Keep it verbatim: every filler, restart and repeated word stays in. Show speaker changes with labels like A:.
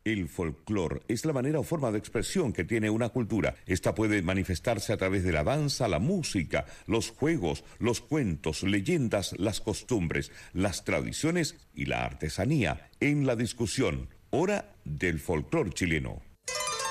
A: El folclore es la manera o forma de expresión que tiene una cultura. Esta puede manifestarse a través de la danza, la música, los juegos, los cuentos, leyendas, las costumbres, las tradiciones y la artesanía. En la discusión, Hora del Folclore Chileno.